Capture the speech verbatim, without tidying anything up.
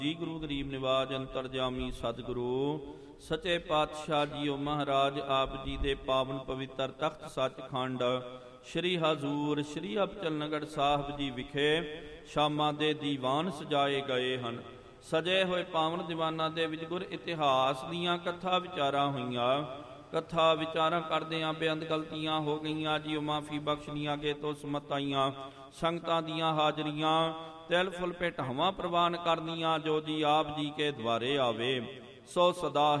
ਜੀ ਗੁਰੂ ਗਰੀਬ ਨਿਵਾਜ ਅੰਤਰਜਾਮੀ ਸਤਿਗੁਰੂ ਸੱਚੇ ਪਾਤਸ਼ਾਹ ਜੀਓ ਮਹਾਰਾਜ ਆਪ ਜੀ ਦੇ ਪਾਵਨ ਪਵਿੱਤਰ ਤਖਤ ਸੱਚਖੰਡ ਸ਼੍ਰੀ ਹਜ਼ੂਰ ਸ਼੍ਰੀ ਅਬਚਲ ਸਾਹਿਬ ਜੀ ਵਿਖੇ ਸ਼ਾਮਾਂ ਦੇ ਦੀਵਾਨ ਸਜਾਏ ਗਏ ਹਨ। ਸਜੇ ਹੋਏ ਪਾਵਨ ਦੀਵਾਨਾਂ ਦੇ ਵਿੱਚ ਗੁਰ ਇਤਿਹਾਸ ਦੀਆਂ ਕਥਾ ਵਿਚਾਰਾਂ ਹੋਈਆਂ। ਕਥਾ ਵਿਚਾਰਾਂ ਕਰਦਿਆਂ ਬੇਅੰਤ ਗਲਤੀਆਂ ਹੋ ਗਈਆਂ ਜੀ, ਉਹ ਮਾਫੀ ਬਖਸ਼ਣੀਆਂ ਅੱਗੇ ਤੋਂ ਸਮਤਾਈਆਂ ਸੰਗਤਾਂ ਦੀਆਂ ਹਾਜ਼ਰੀਆਂ ਤਿਲ ਫੁੱਲ ਭੇਟਾਵਾਂ ਪ੍ਰਵਾਨ ਕਰਨੀਆਂ। ਜੋ ਜੀ ਆਪ ਜੀ ਕੇ ਦੁਆਰੇ ਆਵੇ ਸੋ ਸਦਾ